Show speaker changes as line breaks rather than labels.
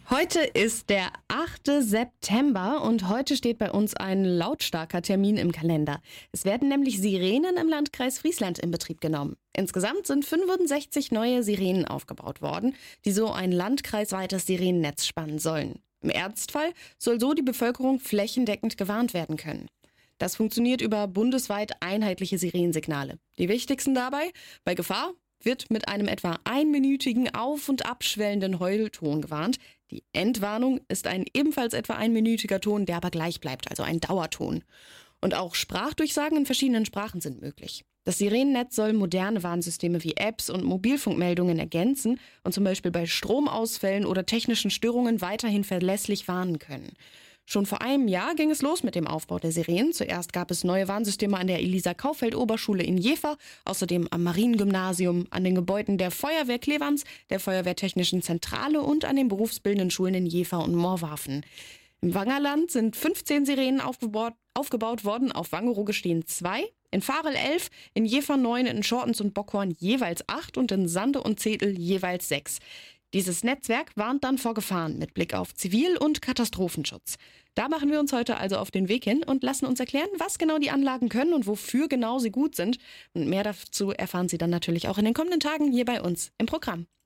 Heute ist der 8. September und heute steht bei uns ein lautstarker Termin im Kalender. Es werden nämlich Sirenen im Landkreis Friesland in Betrieb genommen. Insgesamt sind 65 neue Sirenen aufgebaut worden, die so ein landkreisweites Sirenennetz spannen sollen. Im Ernstfall soll so die Bevölkerung flächendeckend gewarnt werden können. Das funktioniert über bundesweit einheitliche Sirenensignale. Die wichtigsten dabei: bei Gefahr wird mit einem etwa einminütigen auf- und abschwellenden Heulton gewarnt. Die Endwarnung ist ein ebenfalls etwa einminütiger Ton, der aber gleich bleibt, also ein Dauerton. Und auch Sprachdurchsagen in verschiedenen Sprachen sind möglich. Das Sirenennetz soll moderne Warnsysteme wie Apps und Mobilfunkmeldungen ergänzen und zum Beispiel bei Stromausfällen oder technischen Störungen weiterhin verlässlich warnen können. Schon vor einem Jahr ging es los mit dem Aufbau der Sirenen. Zuerst gab es neue Warnsysteme an der Elisa-Kaufeld-Oberschule in Jever, außerdem am Mariengymnasium, an den Gebäuden der Feuerwehr Klevans, der Feuerwehrtechnischen Zentrale und an den berufsbildenden Schulen in Jever und Morwarfen. Im Wangerland sind 15 Sirenen aufgebaut worden, auf Wangerooge stehen 2, in Varel 11, in Jever 9, in Schortens und Bockhorn jeweils 8 und in Sande und Zetel jeweils 6. Dieses Netzwerk warnt dann vor Gefahren mit Blick auf Zivil- und Katastrophenschutz. Da machen wir uns heute also auf den Weg hin und lassen uns erklären, was genau die Anlagen können und wofür genau sie gut sind. Und mehr dazu erfahren Sie dann natürlich auch in den kommenden Tagen hier bei uns im Programm.